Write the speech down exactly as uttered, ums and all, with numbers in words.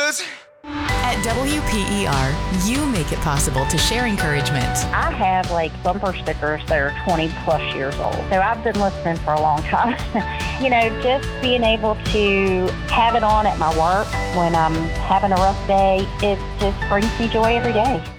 good. At W P E R, you make it possible to share encouragement. I have like bumper stickers that are twenty plus years old. So I've been listening for a long time. You know, just being able to have it on at my work when I'm having a rough day, it just brings me joy every day.